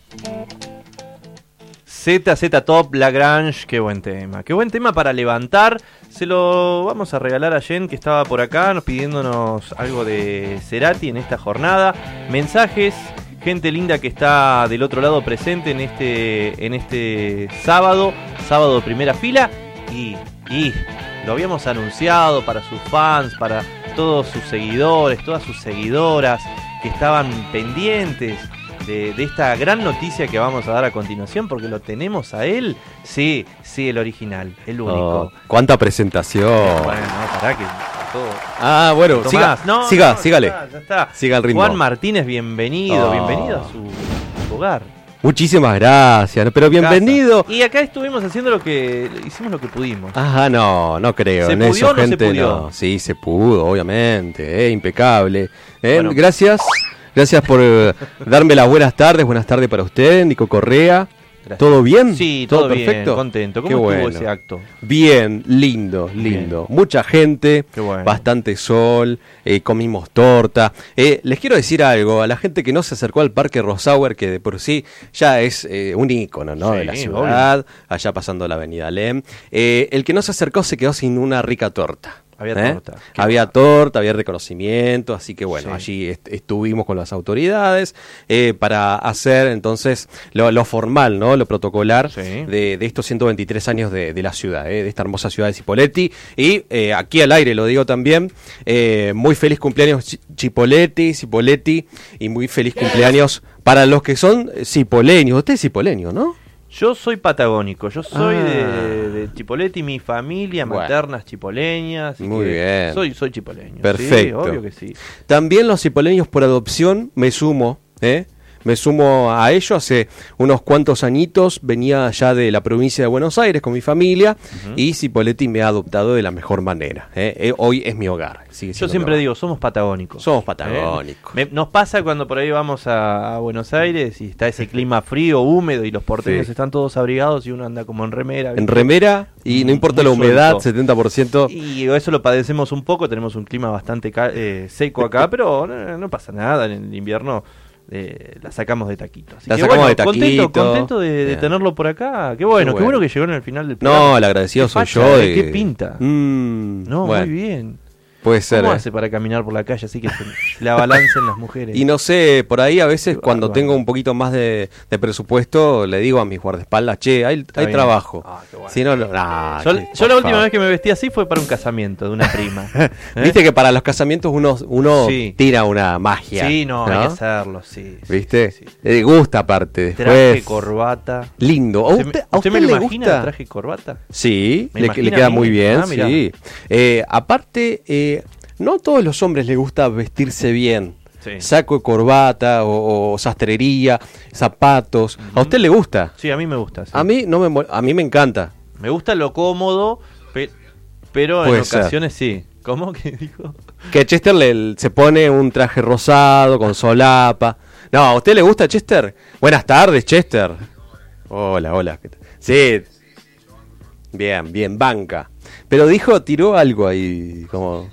ZZ Top, Lagrange, qué buen tema para levantar. Se lo vamos a regalar a Jen, que estaba por acá pidiéndonos algo de Cerati en esta jornada. Mensajes, gente linda que está del otro lado presente en este sábado de primera fila. Y lo habíamos anunciado para sus fans, para todos sus seguidores, todas sus seguidoras que estaban pendientes de esta gran noticia que vamos a dar a continuación, porque lo tenemos a él. Sí, el original, el único. Oh, ¡cuánta presentación! Bueno, pará que todo. Ah, bueno, sígale. Ya está. Siga el ritmo. Juan Martínez, bienvenido a su hogar. Muchísimas gracias, pero bienvenido. Y acá estuvimos haciendo hicimos lo que pudimos. Ajá, no creo. ¿Se en pudió eso, o no gente, se pudió? no. Sí, se pudo, obviamente, impecable. Bueno. Gracias por darme las buenas tardes para usted, Nico Correa. Gracias. ¿Todo bien? Sí, todo perfecto. Bien, contento. ¿Cómo estuvo ese acto? Bien, lindo. Bien. Mucha gente, bastante sol, comimos torta. Les quiero decir algo, a la gente que no se acercó al Parque Rosauer, que de por sí ya es un ícono, ¿no? De la ciudad, allá pasando la avenida Alem. El que no se acercó se quedó sin una rica torta. Había torta, había reconocimiento, así que bueno, allí estuvimos con las autoridades para hacer entonces lo formal, ¿no? Lo protocolar de estos 123 años de la ciudad, de esta hermosa ciudad de Cipolletti. Y aquí al aire lo digo también, muy feliz cumpleaños Cipolletti, y muy feliz cumpleaños para los que son cipoleños. Usted es cipoleño, ¿no? Yo soy patagónico, yo soy de Cipolletti, mi familia materna es chipoleña, así muy bien. Soy chipoleño. Perfecto. Sí, obvio que sí. También los cipoleños por adopción me sumo a ello. Hace unos cuantos añitos venía ya de la provincia de Buenos Aires con mi familia, y Cipolletti me ha adoptado de la mejor manera. Hoy es mi hogar. Yo siempre digo, somos patagónicos. Nos pasa cuando por ahí vamos a Buenos Aires y está ese clima frío, húmedo, y los porteños están todos abrigados y uno anda como en remera. ¿Viste? En remera, y no importa la humedad, 70%. Y eso lo padecemos un poco, tenemos un clima bastante seco acá, pero no pasa nada. En el invierno la sacamos de taquito. Así que bueno, contento de tenerlo por acá. Qué bueno que llegó en el final del programa. No, el agradecido soy yo. ¿Qué pinta? Muy bien. Puede ser. ¿Cómo hace para caminar por la calle así que se le abalancen las mujeres? Y no sé, por ahí a veces cuando tengo un poquito más de presupuesto, le digo a mis guardaespaldas, che, hay trabajo. Si no, yo la última vez que me vestí así fue para un casamiento de una prima. Viste que para los casamientos uno tira una magia. Sí, hay que hacerlo, sí. ¿Viste? Le gusta aparte después. Traje, corbata. Lindo. ¿A usted me le lo imagina gusta? Traje y corbata? Sí, le queda muy bien, sí. Aparte, no a todos los hombres les gusta vestirse bien. Saco de corbata o sastrería, zapatos. ¿A usted le gusta? Sí, a mí me gusta. Sí. A mí me encanta. Me gusta lo cómodo, pero en ocasiones sí. ¿Cómo que dijo? Que Chester se pone un traje rosado con solapa. No, ¿a usted le gusta, Chester? Buenas tardes, Chester. Hola. Sí. Bien, banca. Pero tiró algo ahí, como...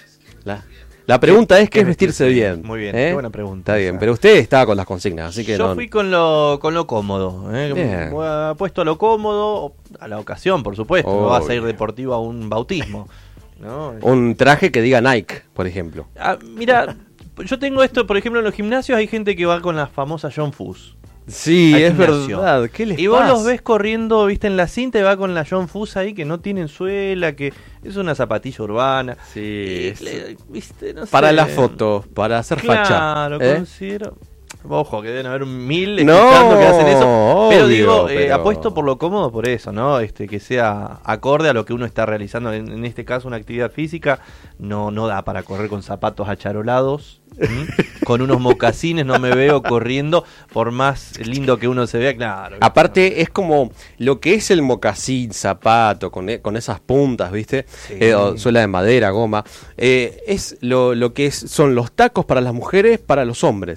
La pregunta es, ¿qué es vestirse bien? Muy bien, qué buena pregunta. Está bien, pero usted estaba con las consignas, así que yo fui con lo cómodo. Puesto a lo cómodo, a la ocasión, por supuesto. No vas a ir deportivo a un bautismo, ¿no? Un traje que diga Nike, por ejemplo. Mira, yo tengo esto, por ejemplo, en los gimnasios hay gente que va con la famosa John Fuss. Sí, es verdad. ¿Qué les pasa? Y vos los ves corriendo, viste, en la cinta, y va con la John Fuss ahí, que no tienen suela, que es una zapatilla urbana. Sí. ¿Viste? No sé. Para la foto, para hacer facha. Claro, considero... Ojo, que deben haber 1000 escuchando que hacen eso. Pero digo, apuesto por lo cómodo por eso, ¿no? Que sea acorde a lo que uno está realizando. En este caso, una actividad física no da para correr con zapatos acharolados. Con unos mocasines no me veo corriendo, por más lindo que uno se vea, claro. Aparte, es como lo que es el mocasín, zapato, con esas puntas, ¿viste? Sí. Suela de madera, goma. Es lo que son los tacos para las mujeres, para los hombres.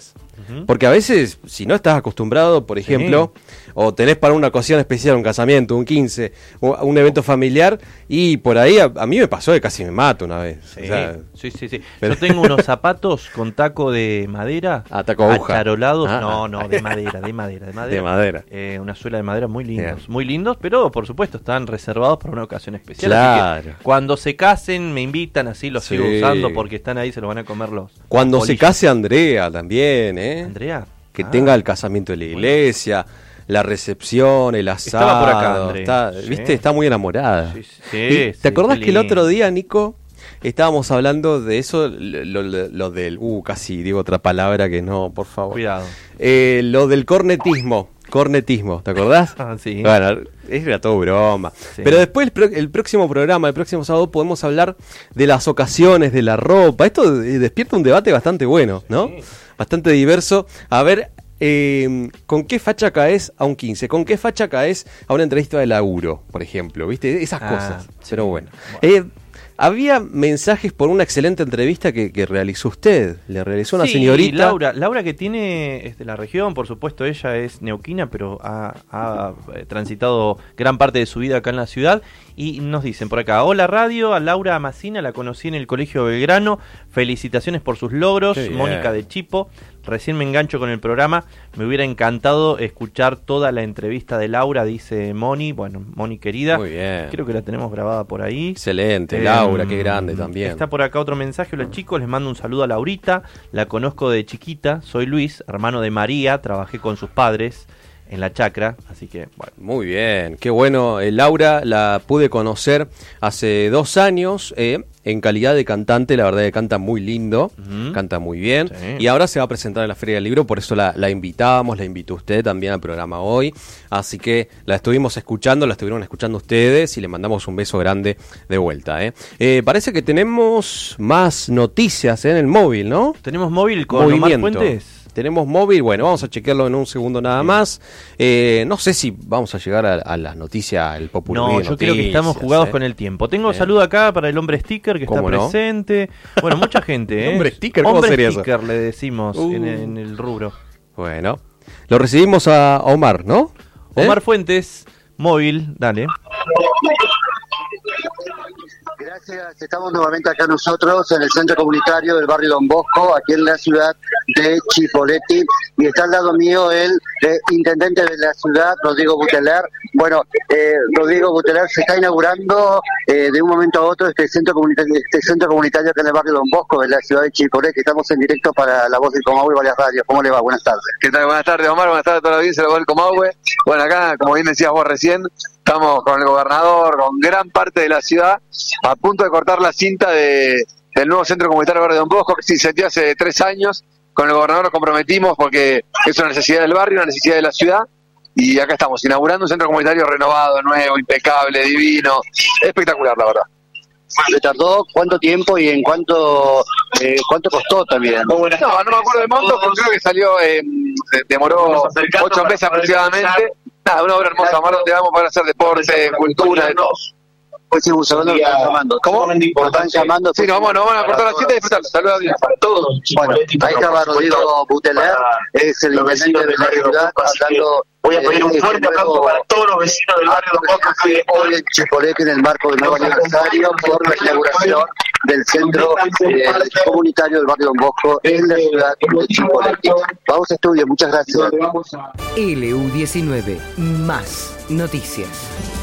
Porque a veces, si no estás acostumbrado, por ejemplo, o tenés para una ocasión especial, un casamiento, un 15, un evento familiar, y por ahí a mí me pasó que casi me mato una vez. Sí, o sea, sí. Yo tengo unos zapatos con taco de madera, taco aguja, acharolados, de madera. De madera. Una suela de madera muy lindos, pero por supuesto están reservados para una ocasión especial. Claro. Así que cuando se casen me invitan, así los sigo usando porque están ahí, se los van a comer los cuando se case Andrea también, Andrea. Que tenga el casamiento de la iglesia, la recepción, el asado. Estaba por acá, Andrea. ¿Viste? Está muy enamorada. Sí, ¿Te acordás que el otro día, Nico, estábamos hablando de eso, lo del... casi digo otra palabra que no, por favor. Cuidado. Lo del cornetismo, ¿te acordás? Sí. Bueno, era todo broma. Sí. Pero después el próximo programa, el próximo sábado, podemos hablar de las ocasiones, de la ropa. Esto despierta un debate bastante bueno, ¿no? Sí. Bastante diverso. A ver, ¿con qué facha caes a un 15? ¿Con qué facha caes a una entrevista de laburo, por ejemplo? ¿Viste? Esas cosas. Sí. Pero bueno. Había mensajes por una excelente entrevista que realizó usted. Le realizó una señorita. Laura que es de la región, por supuesto, ella es neuquina, pero ha transitado gran parte de su vida acá en la ciudad. Y nos dicen por acá: hola radio, a Laura Macina la conocí en el Colegio Belgrano, felicitaciones por sus logros, Mónica de Chipo. Recién me engancho con el programa, me hubiera encantado escuchar toda la entrevista de Laura, dice Moni. Bueno, Moni querida, muy bien. Creo que la tenemos grabada por ahí. Excelente, Laura, qué grande también. Está por acá otro mensaje: hola chicos, les mando un saludo a Laurita, la conozco de chiquita, soy Luis, hermano de María, trabajé con sus padres en la chacra, así que bueno. Muy bien, qué bueno. Laura la pude conocer hace 2 años en calidad de cantante, la verdad que canta muy lindo, canta muy bien, y ahora se va a presentar en la Feria del Libro, por eso la invitamos, la invitó usted también al programa hoy, así que la estuvieron escuchando ustedes y le mandamos un beso grande de vuelta. Parece que tenemos más noticias en el móvil, ¿no? Tenemos móvil con Omar Fuentes. Tenemos móvil, bueno, vamos a chequearlo en un segundo nada más. No sé si vamos a llegar a las noticias, el popular. No, yo creo que estamos jugados con el tiempo. Tengo saludo acá para el hombre sticker que está presente. Bueno, mucha gente. ¿Hombre sticker? ¿Cómo sería eso? Hombre sticker le decimos en el rubro. Bueno, lo recibimos a Omar, ¿no? Omar Fuentes, móvil, dale. Gracias, estamos nuevamente acá nosotros en el centro comunitario del barrio Don Bosco, aquí en la ciudad de Chipoleti, y está al lado mío el intendente de la ciudad, Rodrigo Buteler. Bueno, Rodrigo Buteler, se está inaugurando de un momento a otro este centro comunitario acá en el barrio Don Bosco de la ciudad de Chipoleti. Estamos en directo para La Voz del Comahue y varias radios. ¿Cómo le va? Buenas tardes. ¿Qué tal? Buenas tardes, Omar. Buenas tardes a toda la audiencia de La Voz del Comahue. Bueno, acá, como bien decías vos recién, estamos con el gobernador, con gran parte de la ciudad, a punto de cortar la cinta del nuevo centro comunitario Barrio Don Bosco, que se incendió hace 3 años. Con el gobernador nos comprometimos porque es una necesidad del barrio, una necesidad de la ciudad. Y acá estamos, inaugurando un centro comunitario renovado, nuevo, impecable, divino. Espectacular, la verdad. ¿Le tardó cuánto tiempo y en cuánto costó también? No me acuerdo del monto, pero creo que salió, demoró 8 meses aproximadamente. Nada, una obra hermosa, Omar, donde vamos para hacer deporte, cultura, de todo. Pues sí, un segundo que están llamando. ¿Cómo? Están llamando. Sí, nos van a cortar la cita y disfrutar. Saludos a todos. Bueno, ahí estaba Rodrigo Buteler, es el intendente de la ciudad, hablando. Voy a pedir un fuerte aplauso para todos los vecinos del barrio Don Bosco que hoy en Chipoleti, en el marco del nuevo aniversario por la inauguración del centro comunitario del barrio Don Bosco en la ciudad de Chipoleti. Vamos a estudio, muchas gracias. LU19, más noticias.